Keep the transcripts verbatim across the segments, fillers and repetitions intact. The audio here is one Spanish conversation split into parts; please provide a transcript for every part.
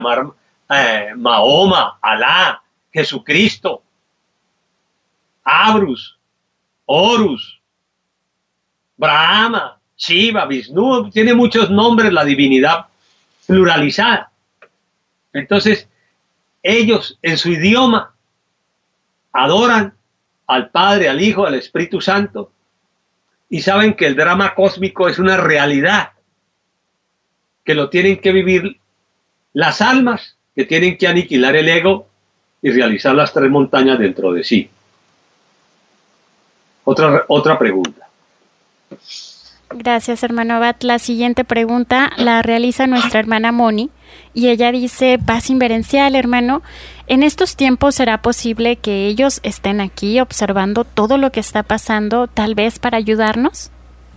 llamar eh, Mahoma, Alá, Jesucristo, Abrus, Horus, Brahma, Shiva, Vishnu, tiene muchos nombres la divinidad pluralizada. Entonces, ellos en su idioma adoran al Padre, al Hijo, al Espíritu Santo y saben que el drama cósmico es una realidad que lo tienen que vivir las almas, que tienen que aniquilar el ego y realizar las tres montañas dentro de sí. Otra, otra pregunta. Gracias, hermano Abad. La siguiente pregunta la realiza nuestra hermana Moni y ella dice: paz inverencial, hermano. ¿En estos tiempos será posible que ellos estén aquí observando todo lo que está pasando, tal vez para ayudarnos?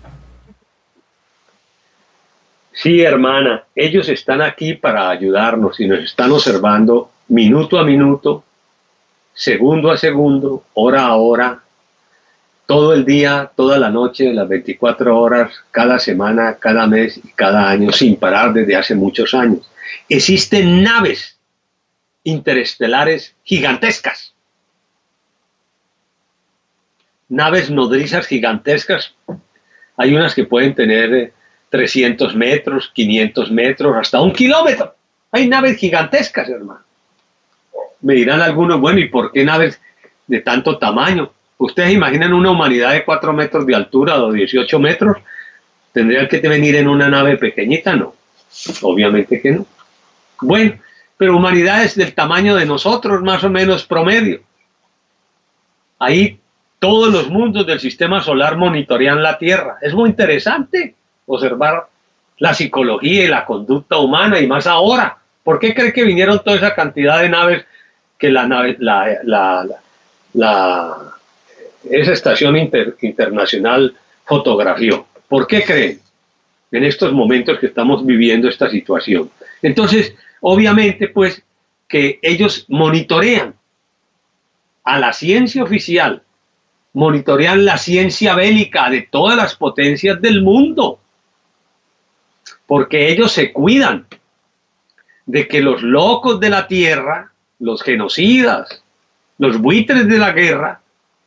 Sí, hermana, ellos están aquí para ayudarnos y nos están observando minuto a minuto, segundo a segundo, hora a hora, todo el día, toda la noche, las veinticuatro horas, cada semana, cada mes y cada año, sin parar desde hace muchos años. Existen naves interestelares gigantescas, naves nodrizas gigantescas. Hay unas que pueden tener trescientos metros, quinientos metros, hasta un kilómetro. Hay naves gigantescas, hermano. Me dirán algunos, bueno, ¿y por qué naves de tanto tamaño? ¿Ustedes imaginan una humanidad de cuatro metros de altura o dieciocho metros? ¿Tendrían que venir en una nave pequeñita? No, obviamente que no. Bueno, pero humanidades del tamaño de nosotros, más o menos promedio. Ahí todos los mundos del sistema solar monitorean la Tierra. Es muy interesante observar la psicología y la conducta humana, y más ahora. ¿Por qué cree que vinieron toda esa cantidad de naves que la nave, la, la, la, la esa estación inter, internacional fotografió? ¿Por qué creen? En estos momentos que estamos viviendo esta situación. Entonces, obviamente, pues, que ellos monitorean a la ciencia oficial, monitorean la ciencia bélica de todas las potencias del mundo, porque ellos se cuidan de que los locos de la tierra, los genocidas, los buitres de la guerra,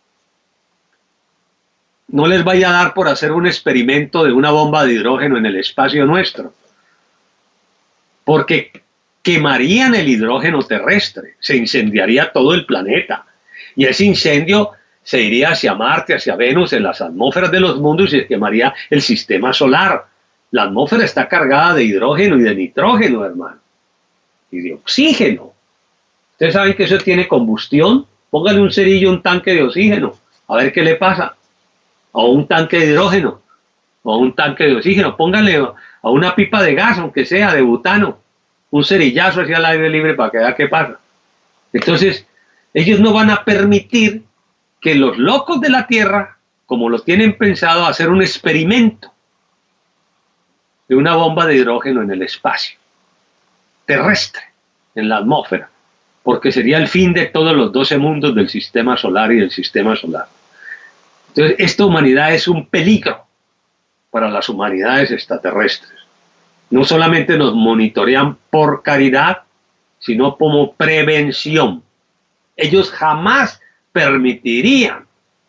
no les vaya a dar por hacer un experimento de una bomba de hidrógeno en el espacio nuestro, porque quemarían el hidrógeno terrestre, se incendiaría todo el planeta, y ese incendio se iría hacia Marte, hacia Venus, en las atmósferas de los mundos, y se quemaría el sistema solar. La atmósfera está cargada de hidrógeno y de nitrógeno, hermano, y de oxígeno. Ustedes saben que eso tiene combustión. Póngale un cerillo, un tanque de oxígeno, a ver qué le pasa. O un tanque de hidrógeno, o un tanque de oxígeno. Póngale a una pipa de gas, aunque sea de butano, un cerillazo hacia el aire libre para que vea qué pasa. Entonces, ellos no van a permitir que los locos de la Tierra, como lo tienen pensado, hacer un experimento de una bomba de hidrógeno en el espacio terrestre, en la atmósfera, porque sería el fin de todos los doce mundos del sistema solar y del sistema solar. Entonces, esta humanidad es un peligro para las humanidades extraterrestres. No solamente nos monitorean por caridad, sino como prevención. Ellos jamás permitirían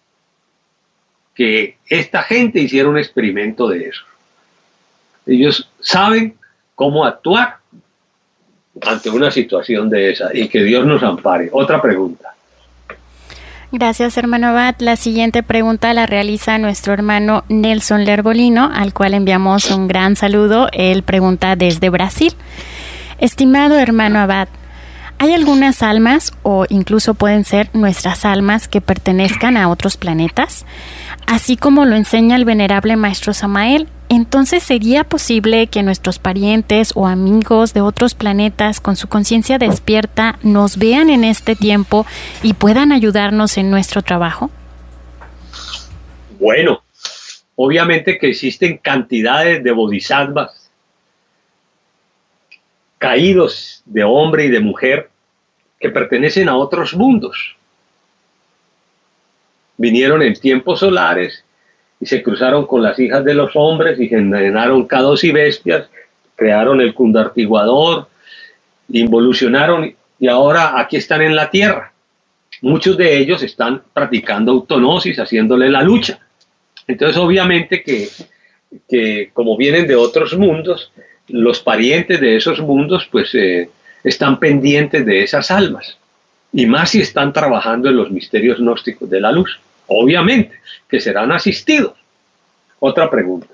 que esta gente hiciera un experimento de eso. Ellos saben cómo actuar ante una situación de esa, y que Dios nos ampare. Otra pregunta. Gracias, hermano Abad. La siguiente pregunta la realiza nuestro hermano Nelson Lerbolino, al cual enviamos un gran saludo. Él pregunta desde Brasil. Estimado hermano Abad, ¿hay algunas almas, o incluso pueden ser nuestras almas, que pertenezcan a otros planetas? Así como lo enseña el venerable maestro Samael, entonces ¿sería posible que nuestros parientes o amigos de otros planetas con su conciencia despierta nos vean en este tiempo y puedan ayudarnos en nuestro trabajo? Bueno, obviamente que existen cantidades de bodhisattvas caídos, de hombre y de mujer, que pertenecen a otros mundos. Vinieron en tiempos solares y se cruzaron con las hijas de los hombres y generaron cados y bestias, crearon el cundartiguador, involucionaron y ahora aquí están en la Tierra. Muchos de ellos están practicando autonosis, haciéndole la lucha. Entonces, obviamente que, que como vienen de otros mundos, los parientes de esos mundos, pues eh, están pendientes de esas almas. Y más si están trabajando en los misterios gnósticos de la luz. Obviamente que serán asistidos. Otra pregunta.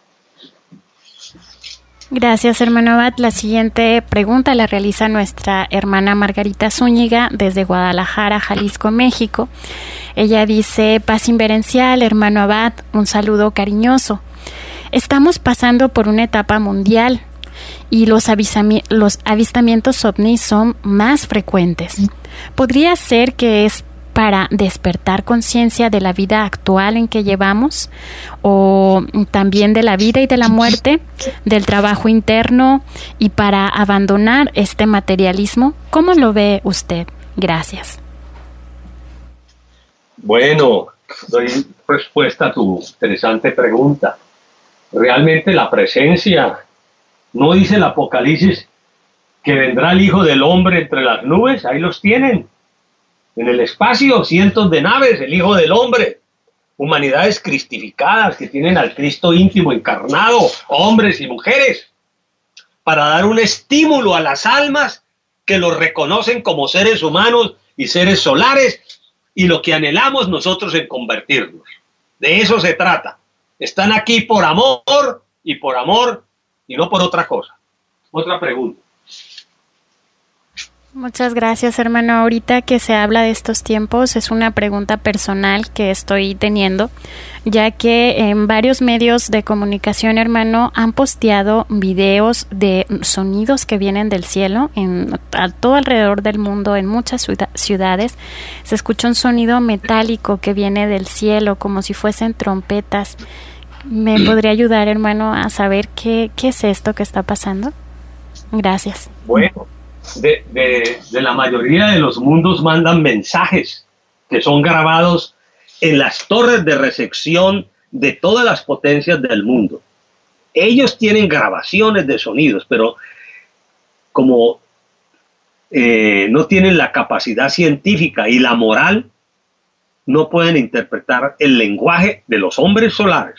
Gracias, hermano Abad. La siguiente pregunta la realiza nuestra hermana Margarita Zúñiga desde Guadalajara, Jalisco, México. Ella dice: paz inverencial, hermano Abad, un saludo cariñoso. Estamos pasando por una etapa mundial y los, avisami- los avistamientos ovnis son más frecuentes. ¿Podría ser que es para despertar conciencia de la vida actual en que llevamos, o también de la vida y de la muerte, del trabajo interno, y para abandonar este materialismo? ¿Cómo lo ve usted? Gracias. Bueno, doy respuesta a tu interesante pregunta. Realmente la presencia, ¿no dice el Apocalipsis que vendrá el Hijo del Hombre entre las nubes? Ahí los tienen. En el espacio, cientos de naves, el Hijo del Hombre, humanidades cristificadas que tienen al Cristo íntimo encarnado, hombres y mujeres, para dar un estímulo a las almas que los reconocen como seres humanos y seres solares, y lo que anhelamos nosotros en convertirnos. De eso se trata. Están aquí por amor y por amor y no por otra cosa. Otra pregunta. Muchas gracias, hermano. Ahorita que se habla de estos tiempos, es una pregunta personal que estoy teniendo, ya que en varios medios de comunicación, hermano, han posteado videos de sonidos que vienen del cielo en a todo alrededor del mundo, en muchas ciudades. Se escucha un sonido metálico que viene del cielo, como si fuesen trompetas. ¿Me podría ayudar, hermano, a saber qué, qué es esto que está pasando? Gracias. Bueno. De, de, de la mayoría de los mundos mandan mensajes que son grabados en las torres de recepción de todas las potencias del mundo. Ellos tienen grabaciones de sonidos, pero como eh, no tienen la capacidad científica y la moral, no pueden interpretar el lenguaje de los hombres solares.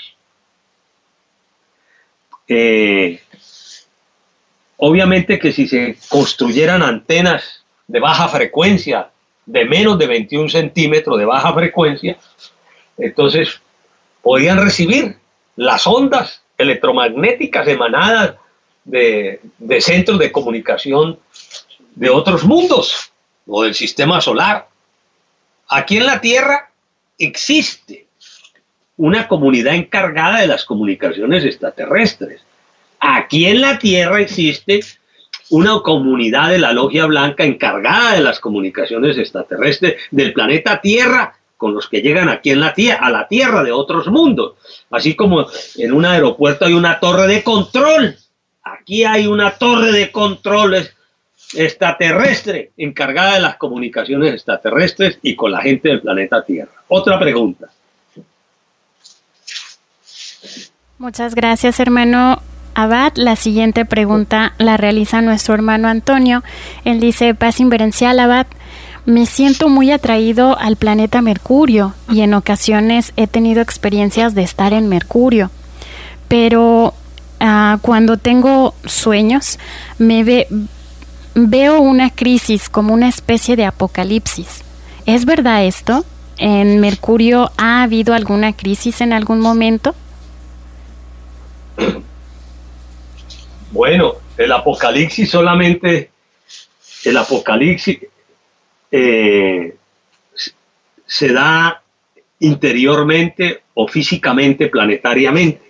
Eh, Obviamente que si se construyeran antenas de baja frecuencia, de menos de veintiún centímetros de baja frecuencia, entonces podrían recibir las ondas electromagnéticas emanadas de, de centros de comunicación de otros mundos o del sistema solar. Aquí en la Tierra existe una comunidad encargada de las comunicaciones extraterrestres. Aquí en la Tierra existe una comunidad de la Logia Blanca encargada de las comunicaciones extraterrestres del planeta Tierra con los que llegan aquí en la tierra, a la Tierra de otros mundos. Así como en un aeropuerto hay una torre de control. Aquí hay una torre de control extraterrestre encargada de las comunicaciones extraterrestres y con la gente del planeta Tierra. Otra pregunta. Muchas gracias, hermano Abad. La siguiente pregunta la realiza nuestro hermano Antonio. Él dice: paz inverencial, Abad. Me siento muy atraído al planeta Mercurio y en ocasiones he tenido experiencias de estar en Mercurio, pero uh, cuando tengo sueños me ve, veo una crisis, como una especie de apocalipsis. ¿Es verdad esto? ¿En Mercurio ha habido alguna crisis en algún momento? Bueno, el apocalipsis solamente, el apocalipsis eh, se da interiormente o físicamente, planetariamente.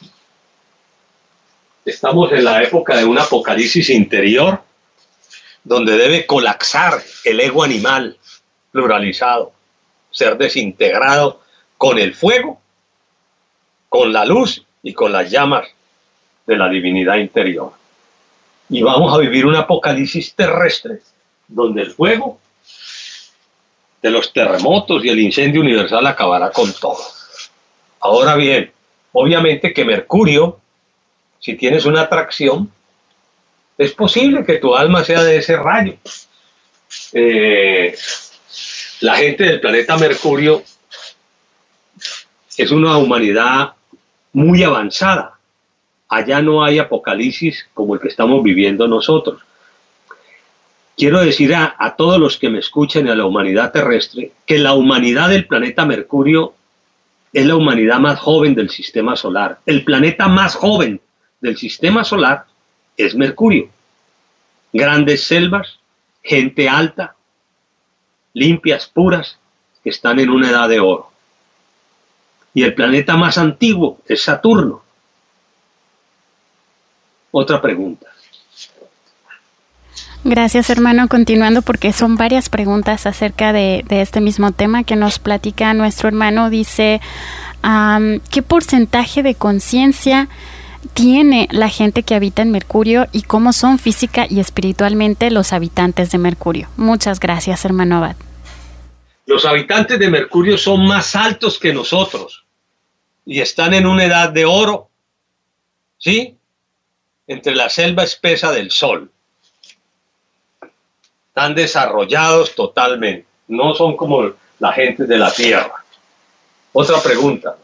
Estamos en la época de un apocalipsis interior donde debe colapsar el ego animal pluralizado, ser desintegrado con el fuego, con la luz y con las llamas de la divinidad interior. Y vamos a vivir un apocalipsis terrestre donde el fuego de los terremotos y el incendio universal acabará con todo. Ahora bien, obviamente que Mercurio, si tienes una atracción, Es posible que tu alma sea de ese rayo. Eh, la gente del planeta Mercurio es una humanidad muy avanzada. Allá no hay apocalipsis como el que estamos viviendo nosotros. Quiero decir a, a todos los que me escuchen y a la humanidad terrestre que la humanidad del planeta Mercurio es la humanidad más joven del sistema solar. El planeta más joven del sistema solar es Mercurio. Grandes selvas, gente alta, limpias, puras, que están en una edad de oro. Y el planeta más antiguo es Saturno. Otra pregunta. Gracias, hermano. Continuando, porque son varias preguntas acerca de, de este mismo tema que nos platica nuestro hermano. Dice, um, ¿qué porcentaje de conciencia tiene la gente que habita en Mercurio y cómo son física y espiritualmente los habitantes de Mercurio? Muchas gracias, hermano Abad. Los habitantes de Mercurio son más altos que nosotros y están en una edad de oro, ¿sí? Entre la selva espesa del Sol. Están desarrollados totalmente. No son como la gente de la Tierra. Otra pregunta.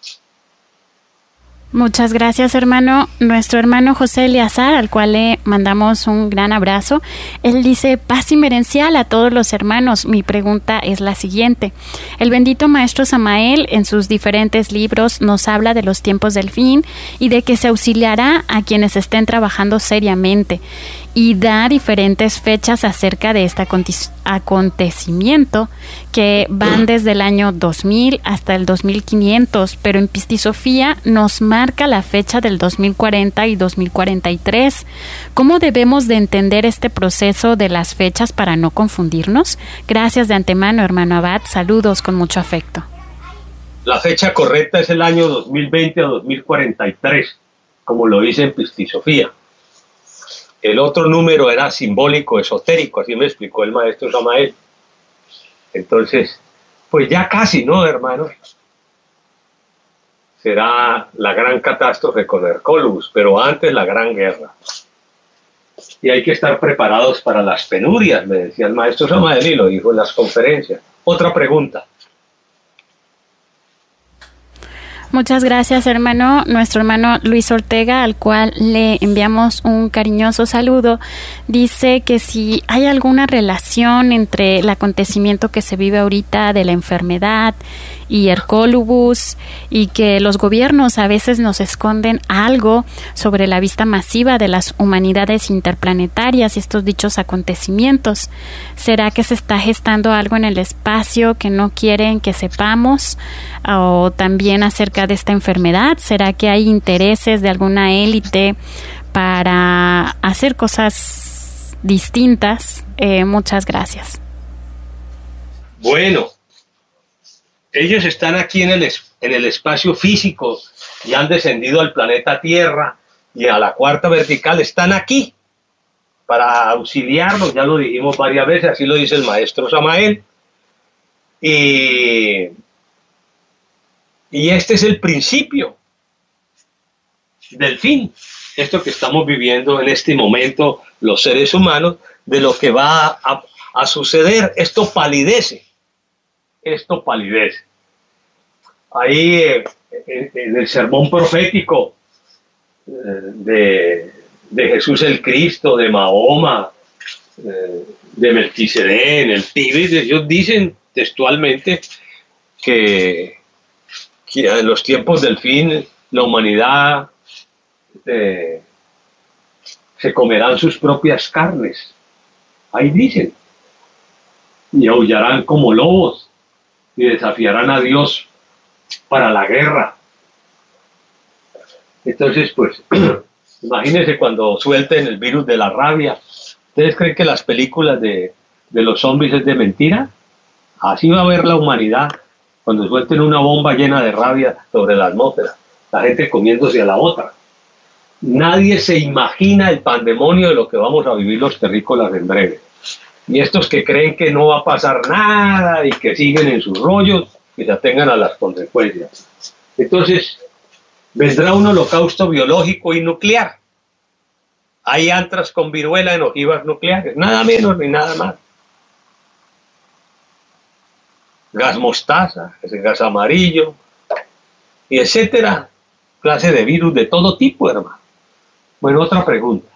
Muchas gracias, hermano. Nuestro hermano José Eleazar, al cual le mandamos un gran abrazo, él dice: paz inmerencial a todos los hermanos. Mi pregunta es la siguiente. El bendito Maestro Samael en sus diferentes libros nos habla de los tiempos del fin y de que se auxiliará a quienes estén trabajando seriamente, y da diferentes fechas acerca de este acontecimiento que van desde el año dos mil hasta el dos mil quinientos, pero en Pistisofía nos marca la fecha del dos mil cuarenta y dos mil cuarenta y tres. ¿Cómo debemos de entender este proceso de las fechas para no confundirnos? Gracias de antemano, hermano Abad. Saludos con mucho afecto. La fecha correcta es el año dos mil veinte a dos mil cuarenta y tres, como lo dice en Pistisofía. El otro número era simbólico, esotérico, así me explicó el maestro Samael. Entonces, pues ya casi, ¿no, hermanos? Será la gran catástrofe con Hercólogos, pero antes la gran guerra. Y hay que estar preparados para las penurias, me decía el maestro Samael y lo dijo en las conferencias. Otra pregunta. Muchas gracias, hermano. Nuestro hermano Luis Ortega, al cual le enviamos un cariñoso saludo, dice que si hay alguna relación entre el acontecimiento que se vive ahorita de la enfermedad y Hercólogos, y que los gobiernos a veces nos esconden algo sobre la vista masiva de las humanidades interplanetarias y estos dichos acontecimientos. ¿Será que se está gestando algo en el espacio que no quieren que sepamos? O también acerca de esta enfermedad, ¿será que hay intereses de alguna élite para hacer cosas distintas? Eh, muchas gracias. Bueno, ellos están aquí en el, en el espacio físico y han descendido al planeta Tierra y a la cuarta vertical, están aquí para auxiliarnos, ya lo dijimos varias veces, así lo dice el maestro Samael. Y, y este es el principio del fin, esto que estamos viviendo en este momento los seres humanos, de lo que va a, a suceder. Esto palidece, esto palidece. Ahí eh, en, en el sermón profético eh, de, de Jesús el Cristo, de Mahoma, eh, de Melquisedec, en el Tíbet, ellos dicen textualmente que, que en los tiempos del fin la humanidad eh, se comerán sus propias carnes. Ahí dicen, y aullarán como lobos y desafiarán a Dios para la guerra. Entonces, pues, imagínense cuando suelten el virus de la rabia. ¿Ustedes creen que las películas de, de los zombies es de mentira? Así va a ver la humanidad cuando suelten una bomba llena de rabia sobre la atmósfera, la gente comiéndose a la otra. Nadie se imagina el pandemonio de lo que vamos a vivir los terrícolas en breve. Y estos que creen que no va a pasar nada y que siguen en sus rollos, que se atengan a las consecuencias. Entonces, vendrá un holocausto biológico y nuclear. hay antras con viruela en ojivas nucleares, nada menos ni nada más. Gas mostaza, ese gas amarillo, y etcétera, clase de virus de todo tipo, hermano. Bueno, otra pregunta.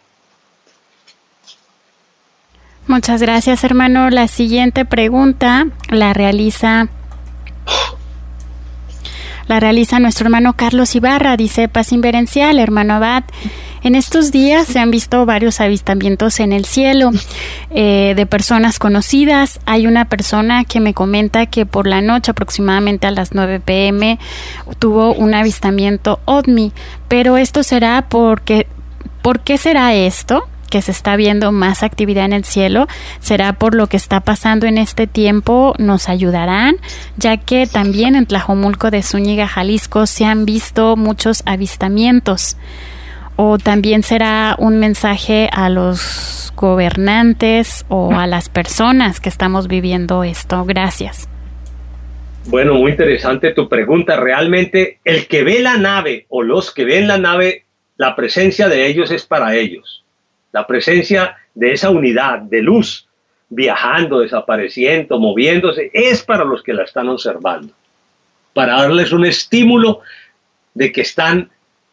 Muchas gracias, hermano. La siguiente pregunta la realiza la realiza nuestro hermano Carlos Ibarra. Dice: paz inverencial, hermano Abad. En estos días se han visto varios avistamientos en el cielo eh, de personas conocidas. Hay una persona que me comenta que por la noche, aproximadamente a las nueve pe eme, tuvo un avistamiento ovni. Pero esto será porque, ¿por qué será esto? Que se está viendo más actividad en el cielo. ¿Será por lo que está pasando en este tiempo? ¿Nos ayudarán? Ya que también en Tlajomulco de Zúñiga, Jalisco, se han visto muchos avistamientos. ¿O también será un mensaje a los gobernantes o a las personas que estamos viviendo esto? Gracias. Bueno, muy interesante tu pregunta. Realmente el que ve la nave o los que ven la nave, la presencia de ellos es para ellos. La presencia de esa unidad de luz viajando, desapareciendo, moviéndose, es para los que la están observando, para darles un estímulo de que están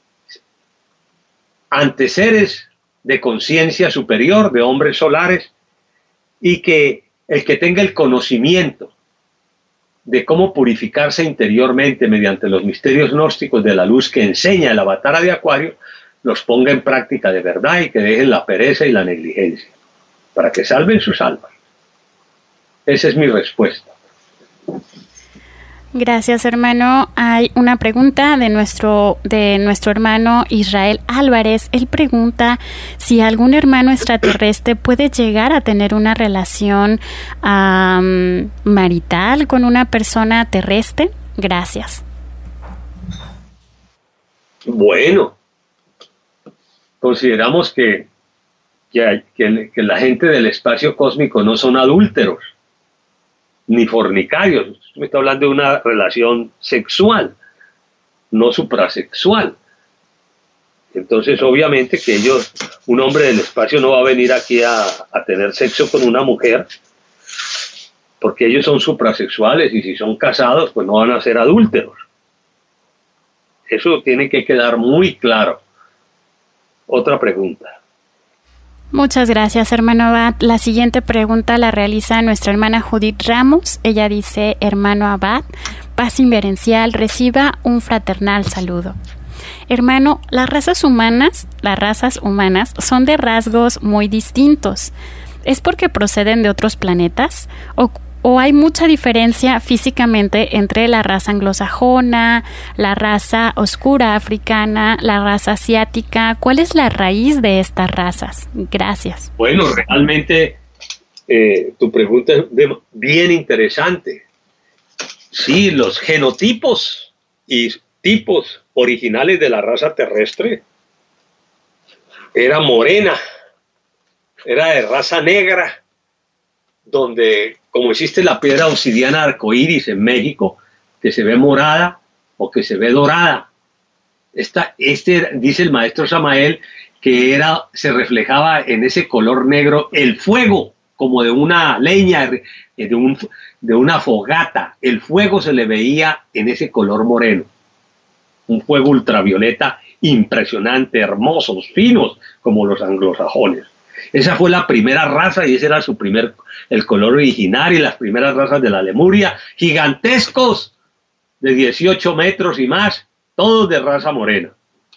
ante seres de conciencia superior, de hombres solares, y que el que tenga el conocimiento de cómo purificarse interiormente mediante los misterios gnósticos de la luz que enseña el Avatara de Acuario, los ponga en práctica de verdad y que dejen la pereza y la negligencia, para que salven sus almas. Esa es mi respuesta. Gracias, hermano. Hay una pregunta de nuestro, de nuestro hermano Israel Álvarez. Él pregunta si algún hermano extraterrestre puede llegar a tener una relación um, marital con una persona terrestre. Gracias. Bueno, consideramos que, que, que, que la gente del espacio cósmico no son adúlteros ni fornicarios. Me está hablando de una relación sexual, no suprasexual. Entonces, obviamente que ellos, un hombre del espacio no va a venir aquí a, a tener sexo con una mujer, porque ellos son suprasexuales, y si son casados, pues no van a ser adúlteros. Eso tiene que quedar muy claro. Otra pregunta. Muchas gracias, hermano Abad. La siguiente pregunta la realiza nuestra hermana Judith Ramos. Ella dice: hermano Abad, paz inverencial, reciba un fraternal saludo. Hermano, las razas humanas, las razas humanas son de rasgos muy distintos. ¿Es porque proceden de otros planetas? ¿O, o hay mucha diferencia físicamente entre la raza anglosajona, la raza oscura africana, la raza asiática? ¿Cuál es la raíz de estas razas? Gracias. Bueno, realmente eh, tu pregunta es de, bien interesante. Sí, los genotipos y tipos originales de la raza terrestre era morena, era de raza negra, donde, como existe la piedra obsidiana arcoíris en México, que se ve morada o que se ve dorada. Esta, este, dice el maestro Samael, que era, se reflejaba en ese color negro el fuego, como de una leña, de, un, de una fogata. El fuego se le veía en ese color moreno. Un fuego ultravioleta impresionante, hermosos, finos, como los anglosajones. Esa fue la primera raza y ese era su primer, el color original, y las primeras razas de la Lemuria, gigantescos, de dieciocho metros y más, todos de raza morena.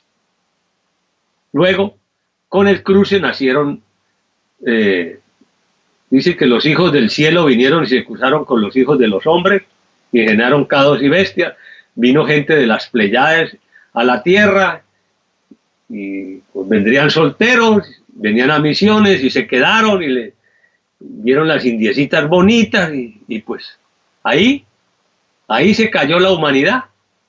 Luego, con el cruce nacieron, eh, dice que los hijos del cielo vinieron y se cruzaron con los hijos de los hombres y generaron cados y bestias. Vino gente de las Pleiades a la tierra y pues vendrían solteros, venían a misiones y se quedaron y le vieron las indiecitas bonitas y, y pues ahí, ahí se cayó la humanidad.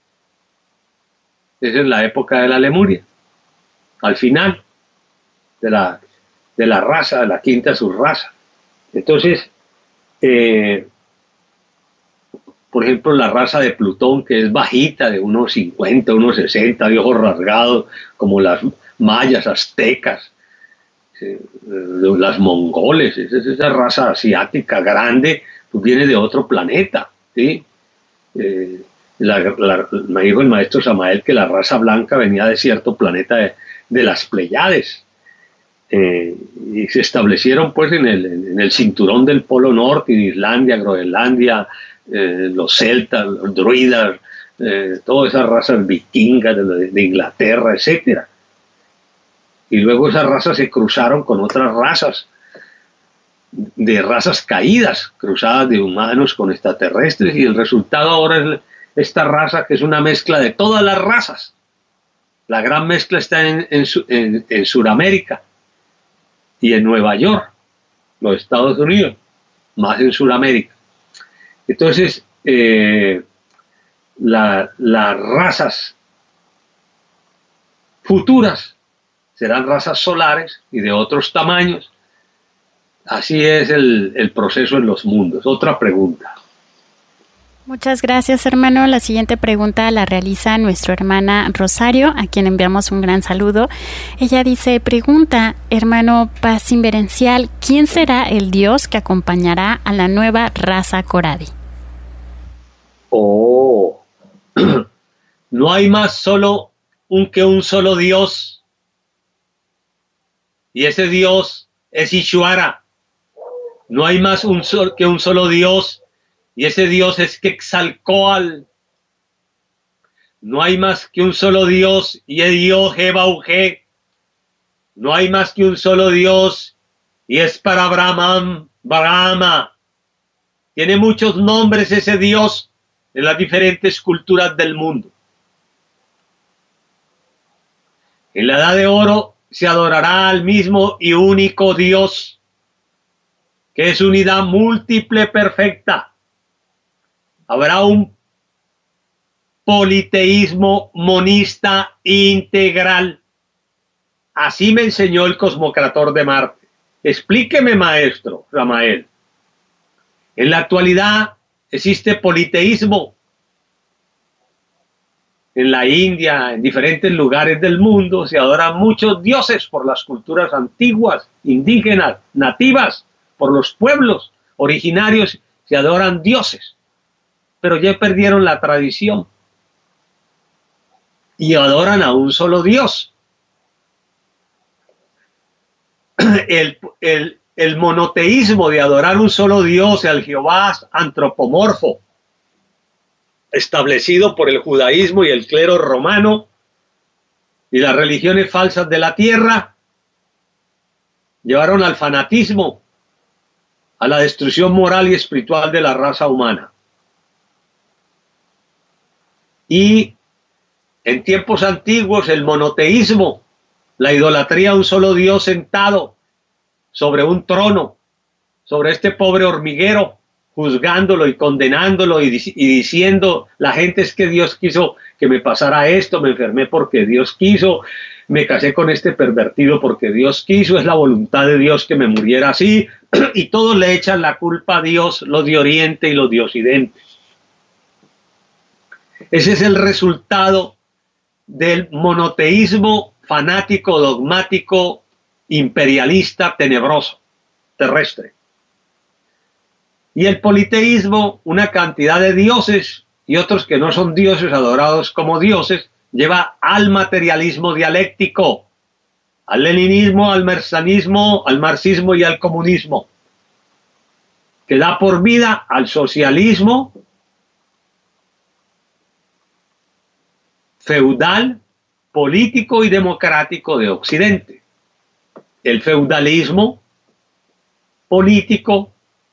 Esa es la época de la Lemuria, al final de la, de la raza, de la quinta subraza. Entonces, eh, por ejemplo, la raza de Plutón, que es bajita, de unos cincuenta, unos sesenta, de ojos rasgados, como las mayas, aztecas, eh, las mongoles, esa, esa raza asiática grande, pues viene de otro planeta, ¿sí? Eh, la, la, me dijo el maestro Samael que la raza blanca venía de cierto planeta de, de las Pleiades, eh, y se establecieron pues en el, en el cinturón del Polo Norte, en Islandia, Groenlandia, eh, los celtas, los druidas, eh, todas esas razas vikingas de, de Inglaterra, etcétera. Y luego esas razas se cruzaron con otras razas, de razas caídas, cruzadas de humanos con extraterrestres, y el resultado ahora es esta raza que es una mezcla de todas las razas. La gran mezcla está en, en, en, en Sudamérica y en Nueva York, los Estados Unidos, más en Sudamérica. Entonces, eh, la, las razas futuras serán razas solares y de otros tamaños. Así es el, el proceso en los mundos. Otra pregunta. Muchas gracias, hermano. La siguiente pregunta la realiza nuestra hermana Rosario, a quien enviamos un gran saludo. Ella dice, pregunta, hermano Paz Inverencial, ¿quién será el Dios que acompañará a la nueva raza Coradi? Oh, no hay más solo un que un solo Dios. Y ese Dios es Ishvara. No hay más un sol, que un solo Dios. Y ese Dios es Quetzalcóatl. No hay más que un solo Dios. Y es Dios Jebaujé. No hay más que un solo Dios. Y es para Brahman, Brahma. Tiene muchos nombres ese Dios en las diferentes culturas del mundo. En la Edad de Oro se adorará al mismo y único Dios, que es unidad múltiple perfecta. Habrá un politeísmo monista integral. Así me enseñó el cosmocrator de Marte. Explíqueme, maestro Samael. En la actualidad existe politeísmo. En la India, en diferentes lugares del mundo, se adoran muchos dioses por las culturas antiguas, indígenas, nativas, por los pueblos originarios, se adoran dioses. Pero ya perdieron la tradición y adoran a un solo Dios. El, el, el monoteísmo de adorar un solo Dios, el Jehová antropomorfo, establecido por el judaísmo y el clero romano y las religiones falsas de la tierra, llevaron al fanatismo, a la destrucción moral y espiritual de la raza humana. Y en tiempos antiguos el monoteísmo, la idolatría a un solo Dios sentado sobre un trono, sobre este pobre hormiguero, juzgándolo y condenándolo y, y diciendo, la gente es que Dios quiso que me pasara esto, me enfermé porque Dios quiso, me casé con este pervertido porque Dios quiso, es la voluntad de Dios que me muriera así, y todos le echan la culpa a Dios, los de Oriente y los de Occidente. Ese es el resultado del monoteísmo fanático, dogmático, imperialista, tenebroso, terrestre. Y el politeísmo, una cantidad de dioses y otros que no son dioses adorados como dioses, lleva al materialismo dialéctico, al leninismo, al marxismo, al marxismo y al comunismo, que da por vida al socialismo feudal, político y democrático de Occidente. El feudalismo político,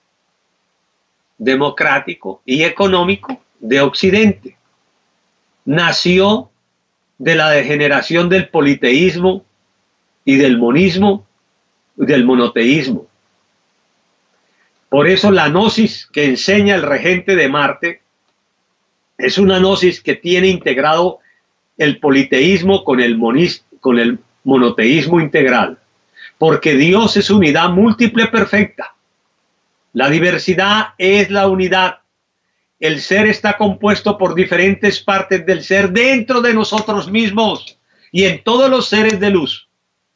democrático y económico de Occidente nació de la degeneración del politeísmo y del monismo, del monoteísmo. Por eso la gnosis que enseña el regente de Marte es una gnosis que tiene integrado el politeísmo con el, monis, con el monoteísmo integral, porque Dios es unidad múltiple perfecta. La diversidad es la unidad. El ser está compuesto por diferentes partes del ser dentro de nosotros mismos y en todos los seres de luz.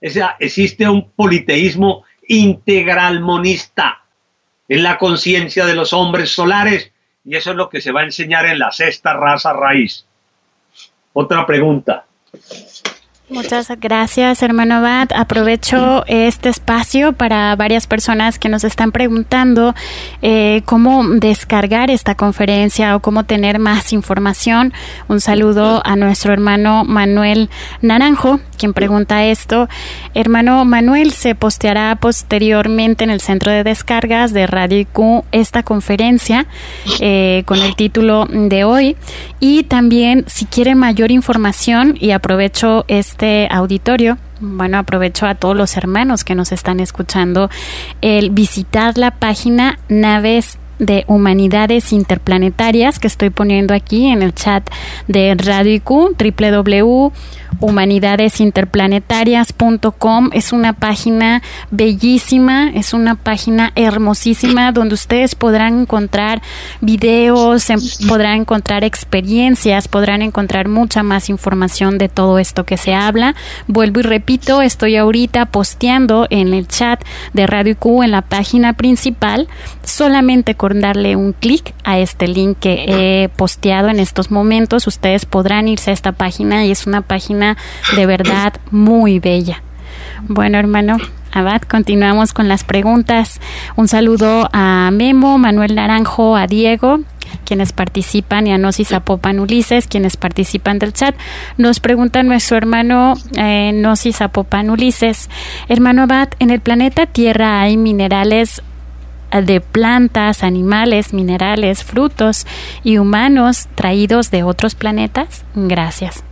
Esa, existe un politeísmo integral monista en la conciencia de los hombres solares, y eso es lo que se va a enseñar en la sexta raza raíz. Otra pregunta. Muchas gracias, hermano Abad. Aprovecho este espacio para varias personas que nos están preguntando eh, cómo descargar esta conferencia o cómo tener más información. Un saludo a nuestro hermano Manuel Naranjo, quien pregunta esto. Hermano Manuel, se posteará posteriormente en el centro de descargas de Radio I Q esta conferencia eh, con el título de hoy. Y también, si quiere mayor información, y aprovecho este auditorio, bueno, aprovecho a todos los hermanos que nos están escuchando, el visitar la página Naves de Humanidades Interplanetarias, que estoy poniendo aquí en el chat de Radio I Q, doble u doble u doble u punto humanidades interplanetarias punto com. Es una página bellísima, es una página hermosísima donde ustedes podrán encontrar videos, podrán encontrar experiencias, podrán encontrar mucha más información de todo esto que se habla. Vuelvo y repito, estoy ahorita posteando en el chat de Radio I Q en la página principal, solamente con darle un clic a este link que he posteado en estos momentos, ustedes podrán irse a esta página y es una página de verdad muy bella. Bueno, hermano Abad, continuamos con las preguntas. Un saludo a Memo, Manuel Naranjo, a Diego, quienes participan, y a Gnosis Zapopan Ulises, quienes participan del chat. Nos pregunta nuestro hermano eh, Gnosis Zapopan Ulises: hermano Abad, ¿en el planeta Tierra hay minerales de plantas, animales, minerales, frutos y humanos traídos de otros planetas? Gracias.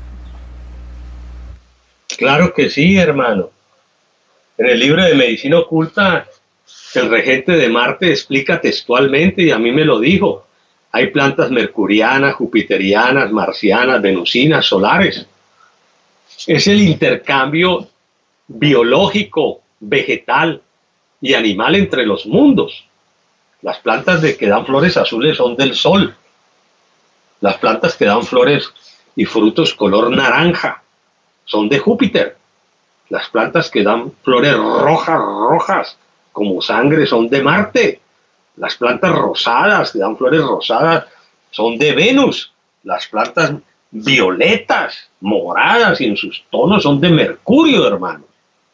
Claro que sí, hermano. En el libro de Medicina Oculta, el regente de Marte explica textualmente, y a mí me lo dijo, hay plantas mercurianas, jupiterianas, marcianas, venusinas, solares. Es el intercambio biológico, vegetal y animal entre los mundos. Las plantas de que dan flores azules son del Sol. Las plantas que dan flores y frutos color naranja son de Júpiter. Las plantas que dan flores rojas, rojas, como sangre, son de Marte. Las plantas rosadas que dan flores rosadas son de Venus. Las plantas violetas, moradas y en sus tonos son de Mercurio, hermano.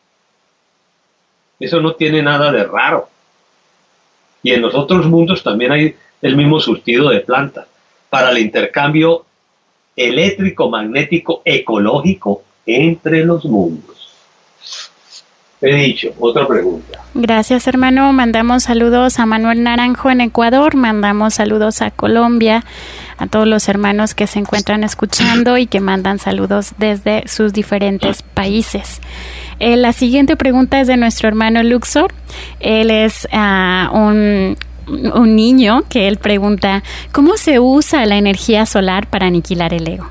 Eso no tiene nada de raro. Y en los otros mundos también hay el mismo surtido de plantas para el intercambio eléctrico, magnético, ecológico entre los mundos. He dicho. Otra pregunta. Gracias, hermano. Mandamos saludos a Manuel Naranjo en Ecuador, mandamos saludos a Colombia, a todos los hermanos que se encuentran escuchando y que mandan saludos desde sus diferentes países. Eh, la siguiente pregunta es de nuestro hermano Luxor. Él es uh, un, un niño que él pregunta: ¿cómo se usa la energía solar para aniquilar el ego?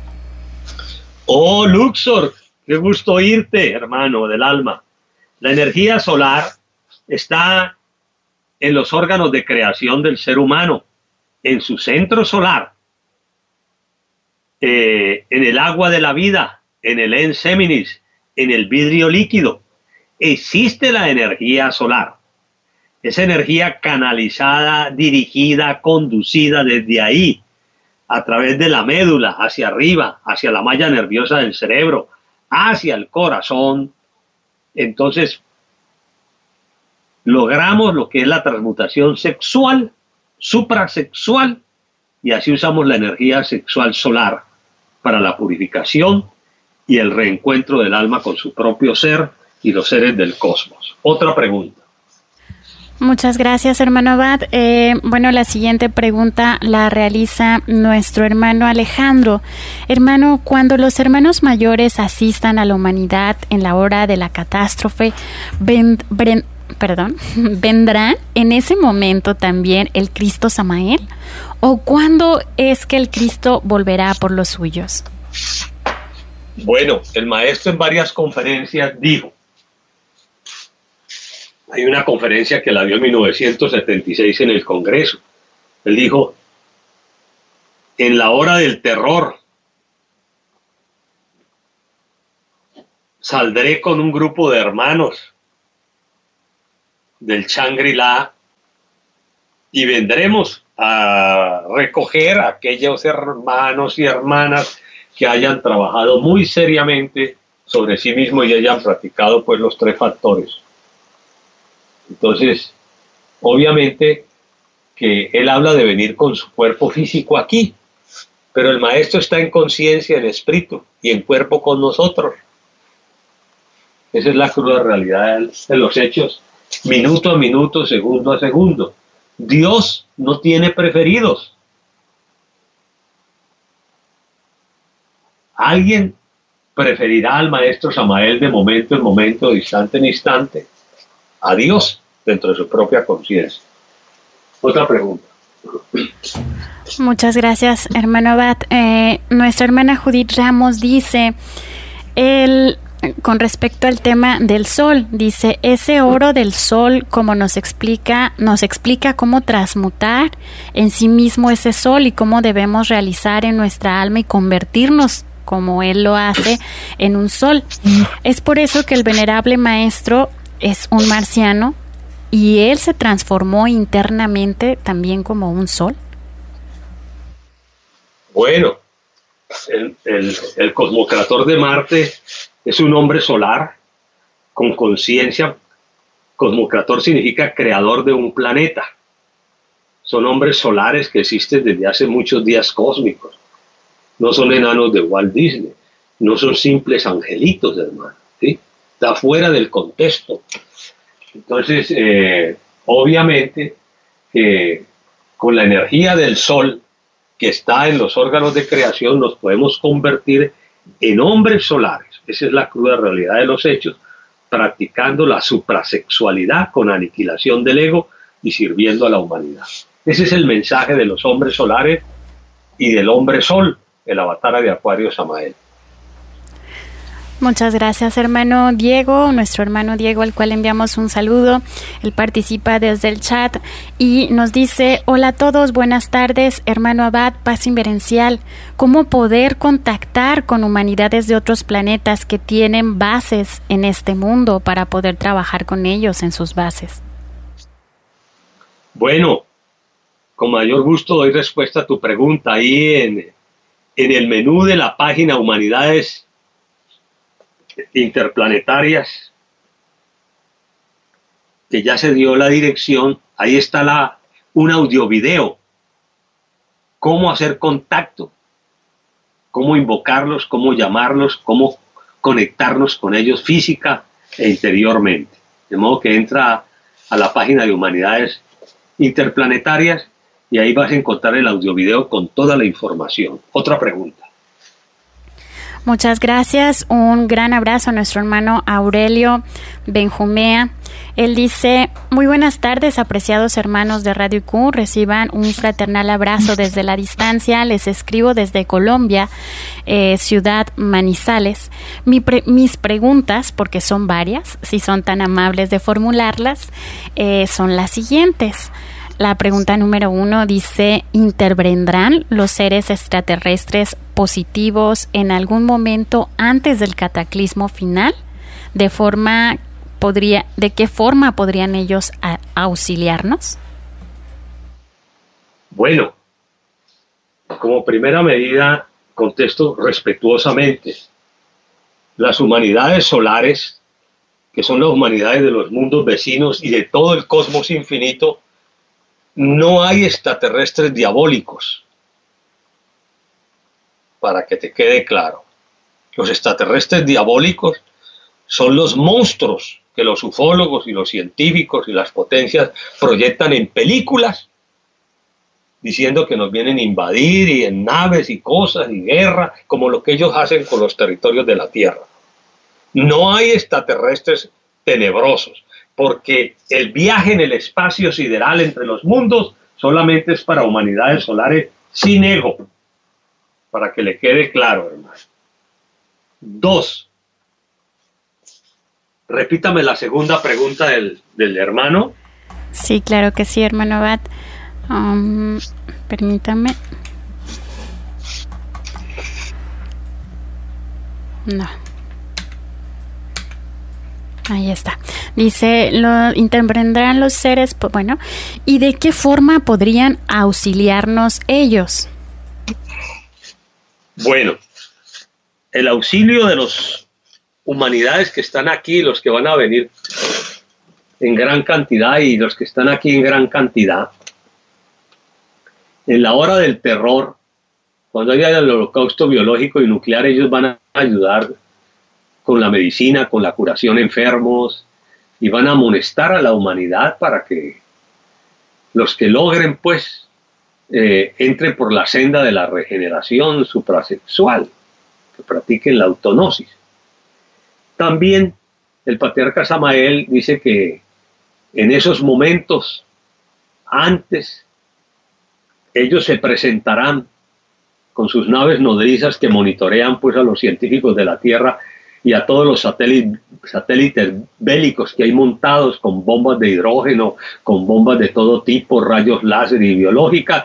Oh, Luxor, qué gusto oírte, hermano del alma. La energía solar está en los órganos de creación del ser humano, en su centro solar, eh, en el agua de la vida, en el ens seminis, en el vidrio líquido. Existe la energía solar. Esa energía canalizada, dirigida, conducida desde ahí, a través de la médula, hacia arriba, hacia la malla nerviosa del cerebro, hacia el corazón. Entonces, logramos lo que es la transmutación sexual, suprasexual, y así usamos la energía sexual solar para la purificación y el reencuentro del alma con su propio ser y los seres del cosmos. Otra pregunta. Muchas gracias, hermano Abad. Eh, bueno, la siguiente pregunta la realiza nuestro hermano Alejandro. Hermano, cuando los hermanos mayores asistan a la humanidad en la hora de la catástrofe, ven, ven, perdón, ¿vendrán en ese momento también el Cristo Samael? ¿O cuándo es que el Cristo volverá por los suyos? Bueno, el maestro en varias conferencias dijo, hay una conferencia que la dio en mil novecientos setenta y seis en el Congreso. Él dijo, en la hora del terror saldré con un grupo de hermanos del Shangri-La y vendremos a recoger a aquellos hermanos y hermanas que hayan trabajado muy seriamente sobre sí mismos y hayan practicado pues los tres factores. Entonces, obviamente que él habla de venir con su cuerpo físico aquí, pero el maestro está en conciencia, en espíritu y en cuerpo con nosotros. Esa es la cruda realidad de los hechos, minuto a minuto, segundo a segundo. Dios no tiene preferidos. Alguien preferirá al maestro Samael de momento en momento, de instante en instante, a Dios dentro de su propia conciencia. Otra pregunta. Muchas gracias, hermano Abad. Eh, nuestra hermana Judith Ramos dice, el, con respecto al tema del sol, dice, ese oro del sol, como nos explica, nos explica cómo transmutar en sí mismo ese sol y cómo debemos realizar en nuestra alma y convertirnos, como él lo hace, en un sol. Es por eso que el venerable maestro es un marciano y él se transformó internamente también como un sol. Bueno, el, el, el cosmocrator de Marte es un hombre solar con conciencia. Cosmocrator significa creador de un planeta. Son hombres solares que existen desde hace muchos días cósmicos. No son enanos de Walt Disney, no son simples angelitos, hermano, ¿sí? Está fuera del contexto. Entonces, eh, obviamente, que con la energía del sol que está en los órganos de creación, nos podemos convertir en hombres solares. Esa es la cruda realidad de los hechos, practicando la suprasexualidad con aniquilación del ego y sirviendo a la humanidad. Ese es el mensaje de los hombres solares y del hombre sol, el avatar de Acuario Samael. Muchas gracias, hermano Diego, nuestro hermano Diego, al cual enviamos un saludo. Él participa desde el chat y nos dice: hola a todos, buenas tardes, hermano Abad, paz inverencial. ¿Cómo poder contactar con humanidades de otros planetas que tienen bases en este mundo para poder trabajar con ellos en sus bases? Bueno, con mayor gusto doy respuesta a tu pregunta. Ahí en, en el menú de la página Humanidades Interplanetarias, que ya se dio la dirección, ahí está la, un audio-video. Cómo hacer contacto, cómo invocarlos, cómo llamarlos, cómo conectarnos con ellos física e interiormente. De modo que entra a la página de Humanidades Interplanetarias y ahí vas a encontrar el audio-video con toda la información. Otra pregunta. Muchas gracias. Un gran abrazo a nuestro hermano Aurelio Benjumea. Él dice: muy buenas tardes, apreciados hermanos de Radio Q. Reciban un fraternal abrazo desde la distancia. Les escribo desde Colombia, eh, ciudad Manizales. Mi pre- mis preguntas, porque son varias, si son tan amables de formularlas, eh, son las siguientes. La pregunta número uno dice: ¿intervendrán los seres extraterrestres positivos en algún momento antes del cataclismo final? ¿De forma podría, de qué forma podrían ellos a, auxiliarnos? Bueno, como primera medida, contesto respetuosamente. Las humanidades solares, que son las humanidades de los mundos vecinos y de todo el cosmos infinito, no hay extraterrestres diabólicos, para que te quede claro. Los extraterrestres diabólicos son los monstruos que los ufólogos y los científicos y las potencias proyectan en películas, diciendo que nos vienen a invadir y en naves y cosas y guerra, como lo que ellos hacen con los territorios de la Tierra. No hay extraterrestres tenebrosos, porque el viaje en el espacio sideral entre los mundos solamente es para humanidades solares sin ego, para que le quede claro, hermano. Dos, repítame la segunda pregunta del, del hermano. Sí, claro que sí, hermano Abad. Um, permítame. No. Ahí está. Dice, lo intervendrán los seres, bueno, ¿y de qué forma podrían auxiliarnos ellos? Bueno, el auxilio de las humanidades que están aquí, los que van a venir en gran cantidad y los que están aquí en gran cantidad, en la hora del terror, cuando haya el holocausto biológico y nuclear, ellos van a ayudar con la medicina, con la curación de enfermos, y van a amonestar a la humanidad para que los que logren, pues, eh, entren por la senda de la regeneración suprasexual, que practiquen la autognosis. También el patriarca Samael dice que en esos momentos, antes, ellos se presentarán con sus naves nodrizas que monitorean, pues, a los científicos de la Tierra y a todos los satélites, satélites bélicos que hay montados con bombas de hidrógeno, con bombas de todo tipo, rayos láser y biológicas.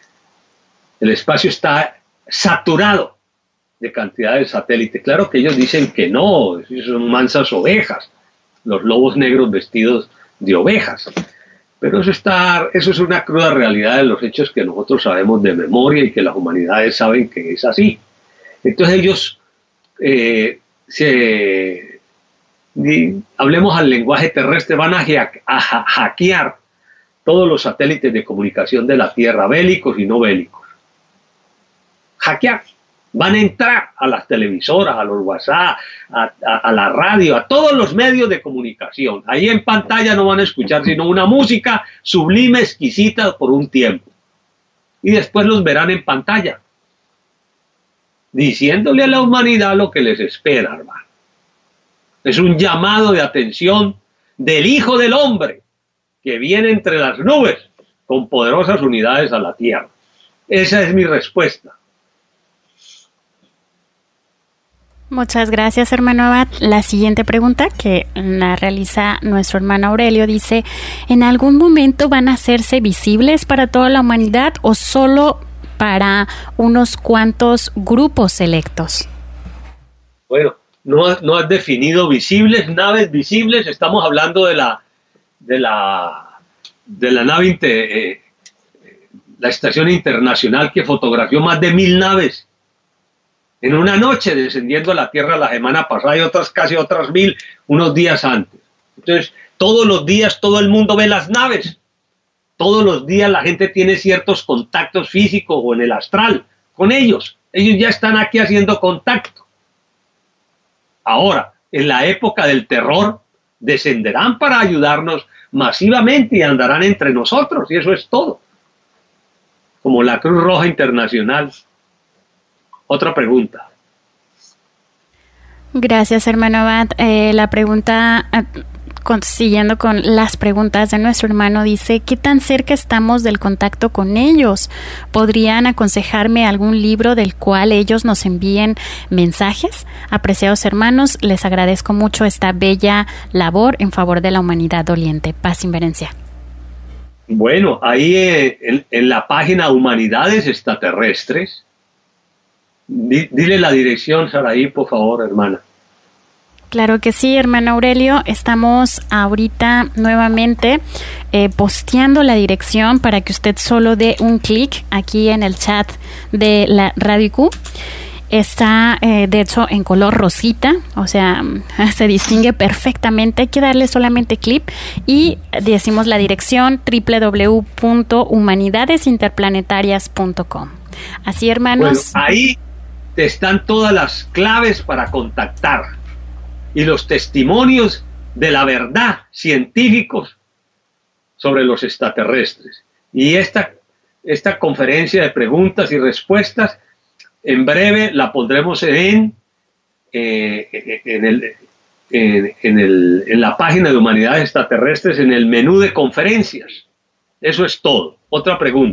El espacio está saturado de cantidad de satélites. Claro que ellos dicen que no, son mansas ovejas, los lobos negros vestidos de ovejas. Pero eso, está, eso es una cruda realidad de los hechos que nosotros sabemos de memoria y que las humanidades saben que es así. Entonces ellos... Eh, Se, ni, hablemos al lenguaje terrestre, van a, a, a hackear todos los satélites de comunicación de la Tierra, bélicos y no bélicos. Hackear. Van a entrar a las televisoras, a los WhatsApp, a, a, a la radio, a todos los medios de comunicación. Ahí en pantalla no van a escuchar sino una música sublime, exquisita por un tiempo. Y después los verán en pantalla, diciéndole a la humanidad lo que les espera, hermano. Es un llamado de atención del Hijo del Hombre que viene entre las nubes con poderosas unidades a la tierra. Esa es mi respuesta. Muchas gracias, hermano Abad. La siguiente pregunta que la realiza nuestro hermano Aurelio dice, ¿en algún momento van a hacerse visibles para toda la humanidad o solo para unos cuantos grupos selectos? Bueno, no, no has definido visibles, naves visibles. Estamos hablando de la de la de la nave inter, eh, la estación internacional que fotografió más de mil naves en una noche descendiendo a la Tierra la semana pasada y otras casi otras mil unos días antes. Entonces, todos los días todo el mundo ve las naves. Todos los días la gente tiene ciertos contactos físicos o en el astral con ellos. Ellos ya están aquí haciendo contacto. Ahora, en la época del terror, descenderán para ayudarnos masivamente y andarán entre nosotros, y eso es todo. Como la Cruz Roja Internacional. Otra pregunta. Gracias, hermano Abad. Eh, la pregunta... Con, siguiendo con las preguntas de nuestro hermano, dice, ¿qué tan cerca estamos del contacto con ellos? ¿Podrían aconsejarme algún libro del cual ellos nos envíen mensajes? Apreciados hermanos, les agradezco mucho esta bella labor en favor de la humanidad doliente. Paz y beneficencia. Bueno, ahí eh, en, en la página Humanidades Extraterrestres, di, dile la dirección, Saraí, por favor, hermana. Claro que sí, hermano Aurelio. Estamos ahorita nuevamente eh, posteando la dirección para que usted solo dé un clic aquí en el chat de la Radio I Q. Está, eh, de hecho, en color rosita, o sea, se distingue perfectamente. Hay que darle solamente clic y decimos la dirección doble u doble u doble u punto humanidades interplanetarias punto com. Así, hermanos. Bueno, ahí están todas las claves para contactar y los testimonios de la verdad científicos sobre los extraterrestres. Y esta, esta conferencia de preguntas y respuestas, en breve la pondremos en, eh, en, el, en, en, el, en la página de Humanidades Extraterrestres, en el menú de conferencias. Eso es todo. Otra pregunta.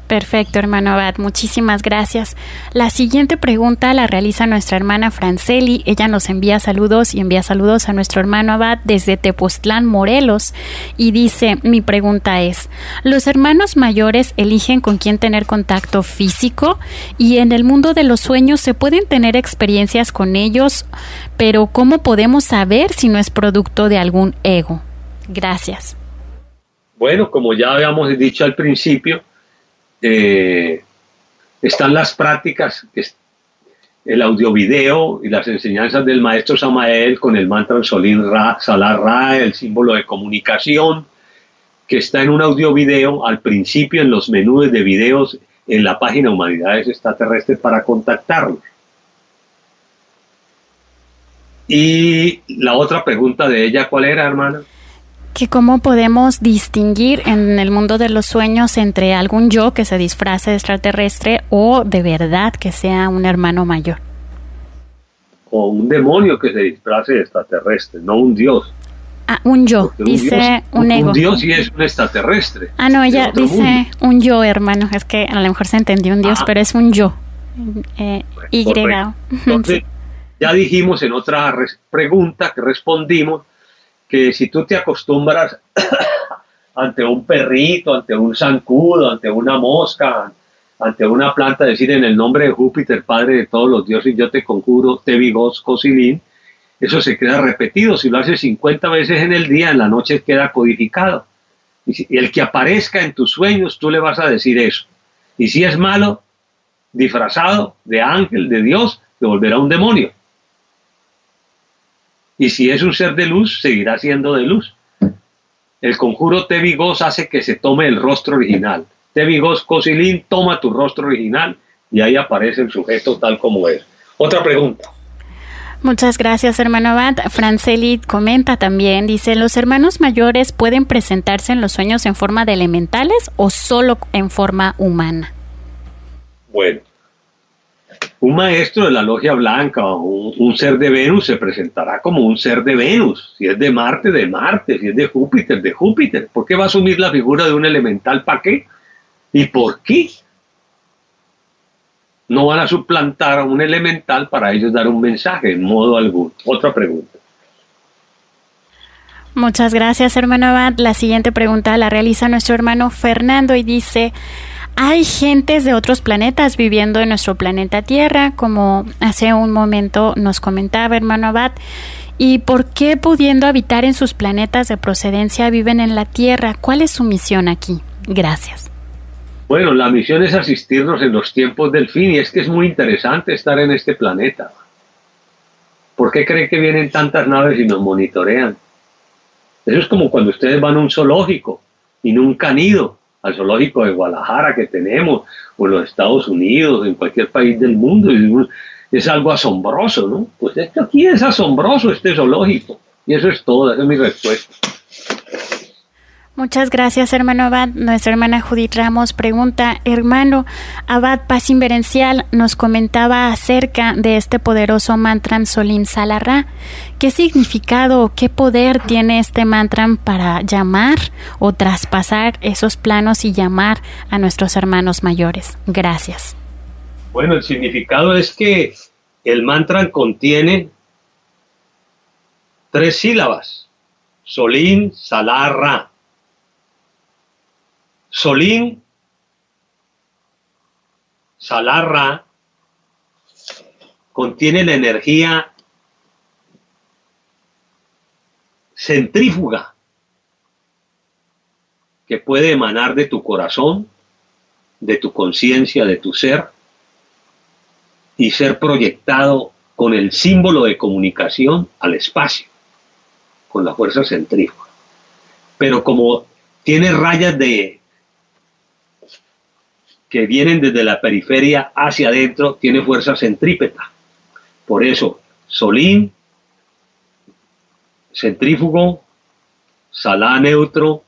Perfecto, hermano Abad, muchísimas gracias. La siguiente pregunta la realiza nuestra hermana Franceli. Ella nos envía saludos y envía saludos a nuestro hermano Abad desde Tepoztlán, Morelos, y dice, mi pregunta es, ¿los hermanos mayores eligen con quién tener contacto físico? Y en el mundo de los sueños se pueden tener experiencias con ellos, pero ¿cómo podemos saber si no es producto de algún ego? Gracias. Bueno, como ya habíamos dicho al principio, Eh, están las prácticas, el audio-video y las enseñanzas del maestro Samael con el mantra Solín Ra, Salar Ra, el símbolo de comunicación, que está en un audio-video al principio en los menús de videos en la página Humanidades Extraterrestres para contactarlos. Y la otra pregunta de ella, ¿cuál era, hermana? Que cómo podemos distinguir en el mundo de los sueños entre algún yo que se disfrace de extraterrestre o de verdad que sea un hermano mayor. O un demonio que se disfrace de extraterrestre, no un dios. Ah, un yo, un dice dios, un ego. Un dios sí es un extraterrestre. Ah, no, ella dice mundo. Un yo, hermano. Es que a lo mejor se entendió un dios, ah, pero es un yo. Eh, y. Entonces, sí. Ya dijimos en otra pregunta que respondimos que si tú te acostumbras ante un perrito, ante un zancudo, ante una mosca, ante una planta, decir en el nombre de Júpiter, Padre de todos los dioses, yo te conjuro, Tebigos, Cosilín, eso se queda repetido. Si lo haces cincuenta veces en el día, en la noche queda codificado. Y, si, y el que aparezca en tus sueños, tú le vas a decir eso. Y si es malo, disfrazado de ángel, de Dios, te volverá un demonio. Y si es un ser de luz, seguirá siendo de luz. El conjuro Tebigos hace que se tome el rostro original. Tebigos Cosilín, toma tu rostro original y ahí aparece el sujeto tal como es. Otra pregunta. Muchas gracias, hermano Abad. Franceli comenta también, dice, ¿los hermanos mayores pueden presentarse en los sueños en forma de elementales o solo en forma humana? Bueno. Un maestro de la logia blanca o un, un ser de Venus se presentará como un ser de Venus. Si es de Marte, de Marte. Si es de Júpiter, de Júpiter. ¿Por qué va a asumir la figura de un elemental? ¿Para qué? ¿Y por qué? No van a suplantar a un elemental para ellos dar un mensaje en modo alguno. Otra pregunta. Muchas gracias, hermano Abad. La siguiente pregunta la realiza nuestro hermano Fernando y dice... Hay gentes de otros planetas viviendo en nuestro planeta Tierra, como hace un momento nos comentaba hermano Abad, ¿y por qué pudiendo habitar en sus planetas de procedencia viven en la Tierra? ¿Cuál es su misión aquí? Gracias. Bueno, la misión es asistirnos en los tiempos del fin y es que es muy interesante estar en este planeta. ¿Por qué creen que vienen tantas naves y nos monitorean? Eso es como cuando ustedes van a un zoológico y nunca han ido al zoológico de Guadalajara que tenemos, o en los Estados Unidos, en cualquier país del mundo, es algo asombroso, ¿no? Pues esto aquí es asombroso, este zoológico, y eso es todo, esa es mi respuesta. Muchas gracias, hermano Abad. Nuestra hermana Judith Ramos pregunta, hermano Abad Paz Inverencial nos comentaba acerca de este poderoso mantra Solín Salar Ra. ¿Qué significado o qué poder tiene este mantra para llamar o traspasar esos planos y llamar a nuestros hermanos mayores? Gracias. Bueno, el significado es que el mantra contiene tres sílabas. Solín Salar Ra. Solín, Salar Ra, contiene la energía centrífuga que puede emanar de tu corazón, de tu conciencia, de tu ser, y ser proyectado con el símbolo de comunicación al espacio, con la fuerza centrífuga. Pero como tiene rayas de que vienen desde la periferia hacia adentro, tiene fuerza centrípeta. Por eso, Solín, centrífugo, Salá neutro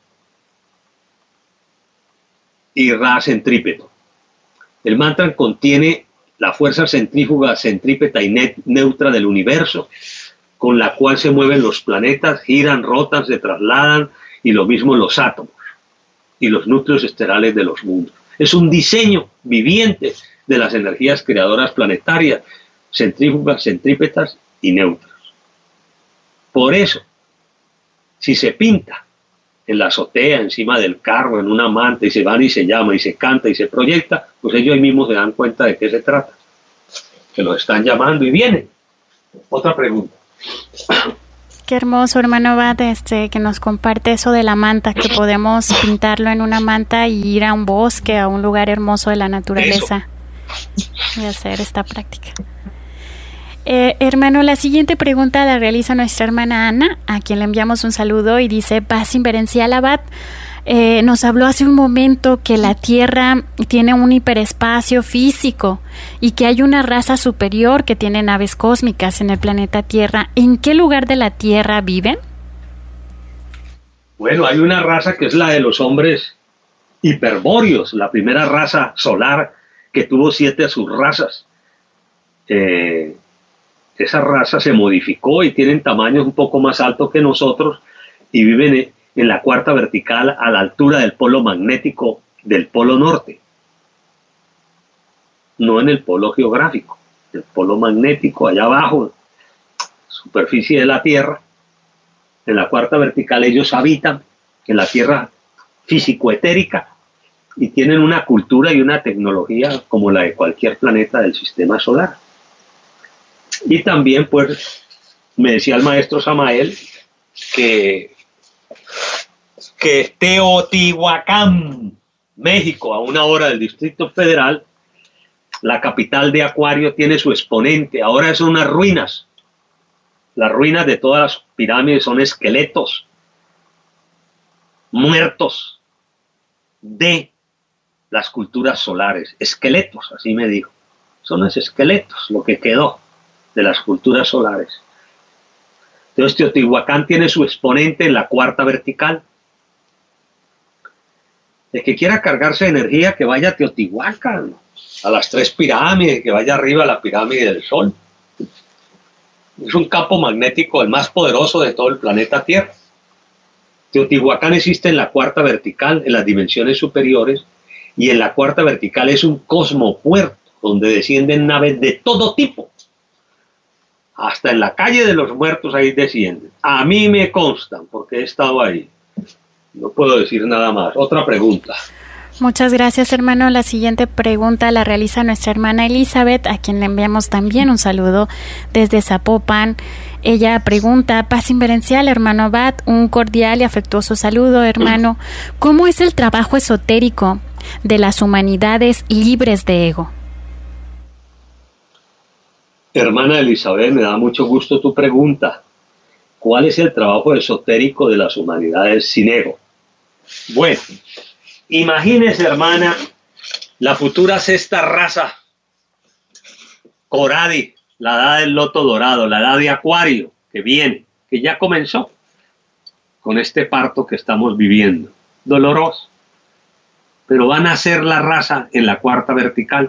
y Ra centrípeto. El mantra contiene la fuerza centrífuga, centrípeta y net, neutra del universo, con la cual se mueven los planetas, giran, rotan, se trasladan, y lo mismo los átomos y los núcleos estelares de los mundos. Es un diseño viviente de las energías creadoras planetarias, centrífugas, centrípetas y neutras. Por eso, si se pinta en la azotea, encima del carro, en una manta, y se van y se llama, y se canta, y se proyecta, pues ellos mismos se dan cuenta de qué se trata. Que los están llamando y vienen. Otra pregunta. Qué hermoso, hermano Bat, este, que nos comparte eso de la manta, que podemos pintarlo en una manta y ir a un bosque, a un lugar hermoso de la naturaleza. Eso. Y hacer esta práctica. Eh, hermano, la siguiente pregunta la realiza nuestra hermana Ana, a quien le enviamos un saludo, y dice: paz inverencial, Abad. Eh, nos habló hace un momento que la Tierra tiene un hiperespacio físico y que hay una raza superior que tiene naves cósmicas en el planeta Tierra. ¿En qué lugar de la Tierra viven? Bueno, hay una raza que es la de los hombres hiperbóreos, la primera raza solar que tuvo siete subrazas. Eh, esa raza se modificó y tienen tamaños un poco más altos que nosotros y viven en en la cuarta vertical a la altura del polo magnético del polo norte, no en el polo geográfico, el polo magnético allá abajo, superficie de la Tierra. En la cuarta vertical ellos habitan en la Tierra físico-etérica y tienen una cultura y una tecnología como la de cualquier planeta del sistema solar. Y también, pues, me decía el maestro Samael que que Teotihuacán, México, a una hora del Distrito Federal, la capital de Acuario, tiene su exponente. Ahora son unas ruinas. Las ruinas de todas las pirámides son esqueletos muertos de las culturas solares. Esqueletos, así me dijo. Son los esqueletos, lo que quedó de las culturas solares. Entonces Teotihuacán tiene su exponente en la cuarta vertical. El que quiera cargarse de energía, que vaya a Teotihuacán, a las tres pirámides, que vaya arriba a la pirámide del Sol. Es un campo magnético el más poderoso de todo el planeta Tierra. Teotihuacán existe en la cuarta vertical, en las dimensiones superiores, y en la cuarta vertical es un cosmopuerto, donde descienden naves de todo tipo. Hasta en la calle de los muertos ahí descienden. A mí me constan, porque he estado ahí. No puedo decir nada más. Otra pregunta. Muchas gracias, hermano. La siguiente pregunta la realiza nuestra hermana Elizabeth, a quien le enviamos también un saludo desde Zapopan. Ella pregunta: paz inverencial, hermano Abad, un cordial y afectuoso saludo, hermano. ¿Cómo es el trabajo esotérico de las humanidades libres de ego? Hermana Elizabeth, me da mucho gusto tu pregunta. ¿Cuál es el trabajo esotérico de las humanidades sin ego? Bueno, imagínese, hermana, la futura sexta raza, Coradi, la edad del loto dorado, la edad de Acuario, que viene, que ya comenzó con este parto que estamos viviendo. Doloroso. Pero van a ser la raza en la cuarta vertical.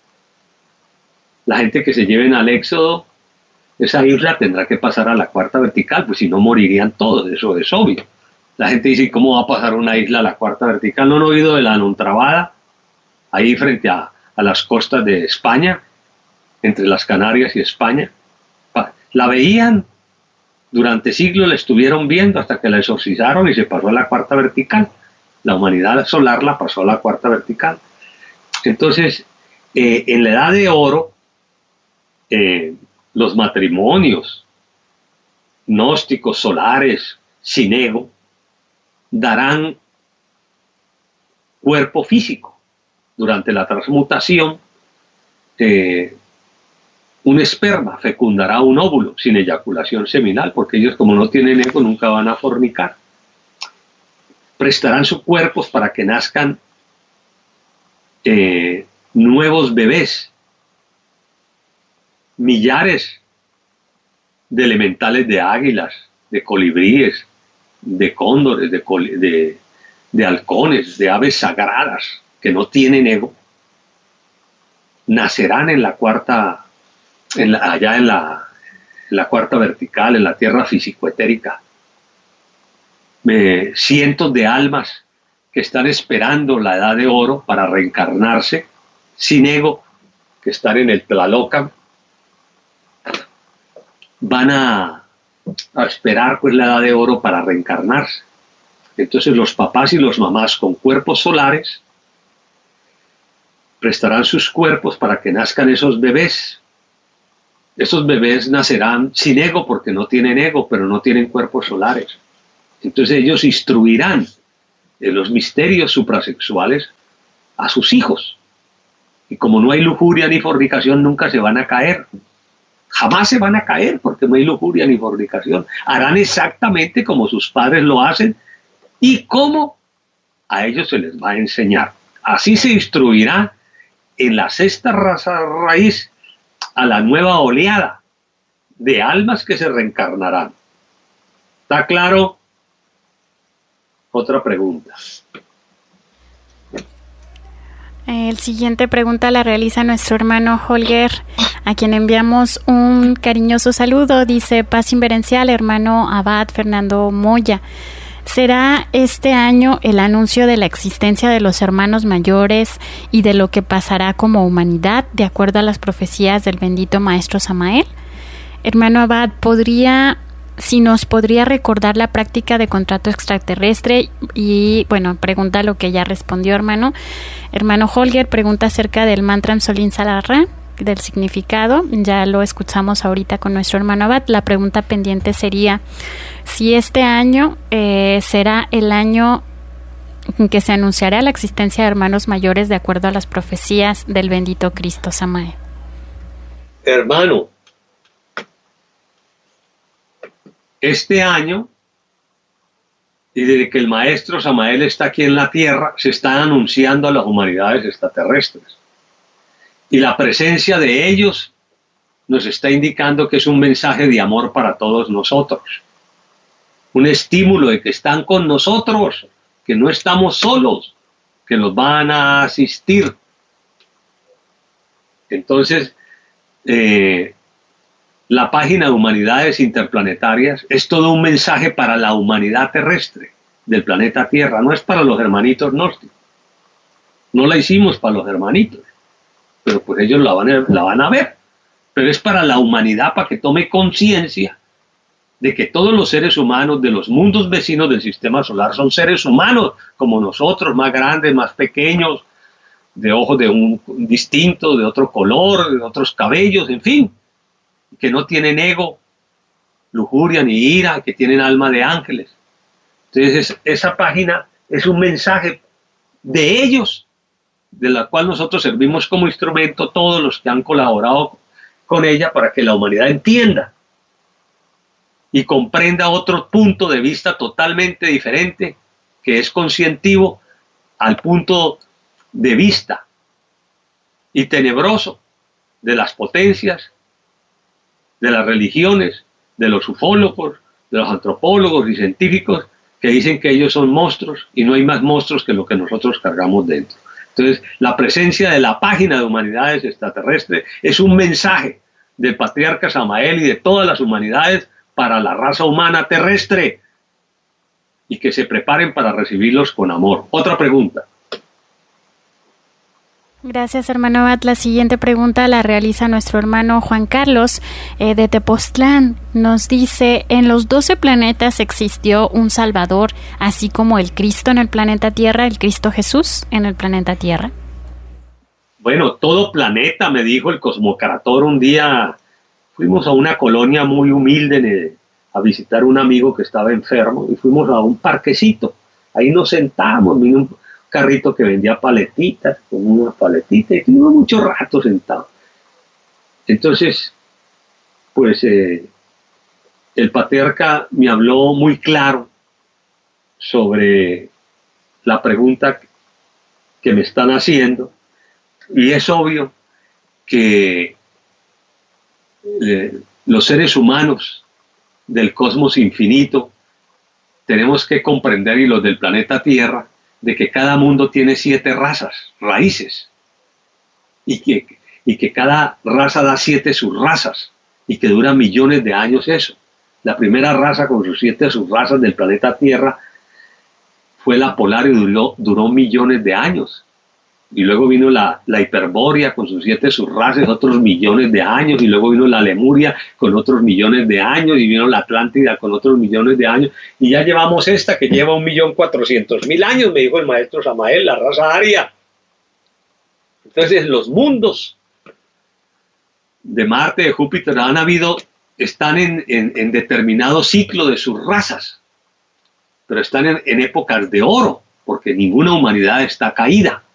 La gente que se lleven al Éxodo, esa isla tendrá que pasar a la cuarta vertical, pues si no morirían todos, eso es obvio. La gente dice: ¿cómo va a pasar una isla a la cuarta vertical? ¿No han oído de la Nuntrabada? Ahí frente a, a las costas de España, entre las Canarias y España. La veían, durante siglos la estuvieron viendo hasta que la exorcizaron y se pasó a la cuarta vertical. La humanidad solar la pasó a la cuarta vertical. Entonces, eh, en la edad de oro, eh, los matrimonios gnósticos solares sin ego darán cuerpo físico. Durante la transmutación, eh, un esperma fecundará un óvulo sin eyaculación seminal, porque ellos, como no tienen ego, nunca van a fornicar. Prestarán sus cuerpos para que nazcan eh, nuevos bebés, millares de elementales de águilas, de colibríes, de cóndores, de, de, de halcones, de aves sagradas que no tienen ego, nacerán en la cuarta, en la, allá en la, en la cuarta vertical, en la tierra físico-etérica. Eh, cientos de almas que están esperando la edad de oro para reencarnarse, sin ego, que están en el Tlalocan, van a, a esperar pues la edad de oro para reencarnarse. Entonces los papás y los mamás con cuerpos solares prestarán sus cuerpos para que nazcan esos bebés. Esos bebés nacerán sin ego porque no tienen ego, pero no tienen cuerpos solares. Entonces ellos instruirán en los misterios suprasexuales a sus hijos. Y como no hay lujuria ni fornicación, nunca se van a caer. Jamás se van a caer porque no hay lujuria ni fornicación. Harán exactamente como sus padres lo hacen y como a ellos se les va a enseñar. Así se instruirá en la sexta raza raíz a la nueva oleada de almas que se reencarnarán. ¿Está claro? Otra pregunta. El siguiente pregunta la realiza nuestro hermano Holger, a quien enviamos un cariñoso saludo. Dice: paz inverencial, hermano Abad Fernando Moya. ¿Será este año el anuncio de la existencia de los hermanos mayores y de lo que pasará como humanidad, de acuerdo a las profecías del bendito Maestro Samael? Hermano Abad, ¿podría, si nos podría recordar la práctica de contrato extraterrestre? Y bueno, pregunta lo que ya respondió, hermano. Hermano Holger pregunta acerca del mantra Solín Salarra, del significado. Ya lo escuchamos ahorita con nuestro hermano Abad. La pregunta pendiente sería si este año eh, será el año en que se anunciará la existencia de hermanos mayores de acuerdo a las profecías del bendito Cristo Samael. Hermano, este año, y desde que el maestro Samael está aquí en la tierra, se están anunciando a las humanidades extraterrestres. Y la presencia de ellos nos está indicando que es un mensaje de amor para todos nosotros. Un estímulo de que están con nosotros, que no estamos solos, que nos van a asistir. Entonces, eh, la página de Humanidades Interplanetarias es todo un mensaje para la humanidad terrestre del planeta Tierra, no es para los hermanitos gnósticos. No la hicimos para los hermanitos, pero pues ellos la van a, la van a ver. Pero es para la humanidad, para que tome conciencia de que todos los seres humanos de los mundos vecinos del sistema solar son seres humanos como nosotros, más grandes, más pequeños, de ojos de un distinto, de otro color, de otros cabellos, en fin, que no tienen ego, lujuria ni ira, que tienen alma de ángeles. Entonces esa página es un mensaje de ellos, de la cual nosotros servimos como instrumento, todos los que han colaborado con ella, para que la humanidad entienda y comprenda otro punto de vista totalmente diferente, que es conscientivo al punto de vista y tenebroso de las potencias, de las religiones, de los ufólogos, de los antropólogos y científicos, que dicen que ellos son monstruos y no hay más monstruos que lo que nosotros cargamos dentro. Entonces, la presencia de la página de Humanidades Extraterrestres es un mensaje del Patriarca Samael y de todas las humanidades para la raza humana terrestre, y que se preparen para recibirlos con amor. Otra pregunta. Gracias, hermano Abad. La siguiente pregunta la realiza nuestro hermano Juan Carlos eh, de Tepoztlán. Nos dice: en los doce planetas existió un Salvador, así como el Cristo en el planeta Tierra, el Cristo Jesús en el planeta Tierra. Bueno, todo planeta, me dijo el cosmocrator un día. Fuimos a una colonia muy humilde a visitar a un amigo que estaba enfermo y fuimos a un parquecito. Ahí nos sentamos, vino un carrito que vendía paletitas, con una paletita, y estuvimos mucho rato sentados. Entonces, pues eh, el patriarca me habló muy claro sobre la pregunta que me están haciendo, y es obvio que eh, los seres humanos del cosmos infinito tenemos que comprender, y los del planeta Tierra, de que cada mundo tiene siete razas, raíces, y que, y que cada raza da siete subrazas, y que dura millones de años eso. La primera raza con sus siete subrazas del planeta Tierra fue la polar y duró, duró millones de años. Y luego vino la, la Hiperbórea con sus siete subrazas, otros millones de años, y luego vino la Lemuria con otros millones de años, y vino la Atlántida con otros millones de años, y ya llevamos esta que lleva un millón cuatrocientos mil años, me dijo el maestro Samael, la raza aria. Entonces los mundos de Marte, de Júpiter, han habido, están en, en, en determinado ciclo de sus razas, pero están en, en épocas de oro, porque ninguna humanidad está caída.